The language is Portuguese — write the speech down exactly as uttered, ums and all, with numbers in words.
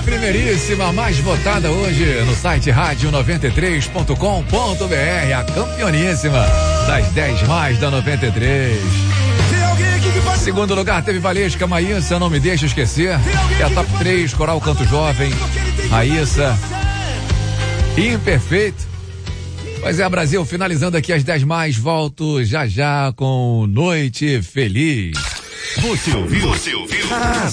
primeiríssima, mais votada hoje no site rádio noventa e três ponto com ponto br, a campeoníssima das dez mais da noventa e três. Segundo lugar teve Valesca, Maísa, Não Me Deixa Esquecer. É a top três, Coral Canto Jovem, Raíssa, Imperfeito. Pois é, Brasil, finalizando aqui as dez mais, volto já já com Noite Feliz. Você ouviu? Você ouviu? Ah,